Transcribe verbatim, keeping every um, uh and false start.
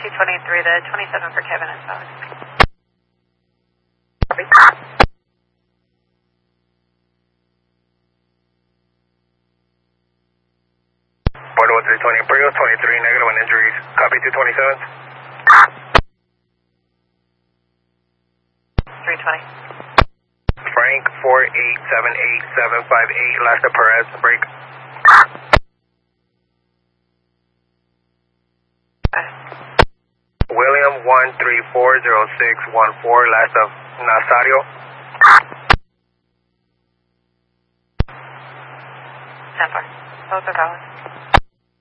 two twenty-three to twenty-seven for Kevin and Fox. Port one three twenty Imperial, twenty-three negative on injuries. Copy two twenty-seven. three twenty. Frank four eight seven eight seven five eight, last of Perez, break. William one three four zero six one four, last of Nazario. ten four. Both are valid.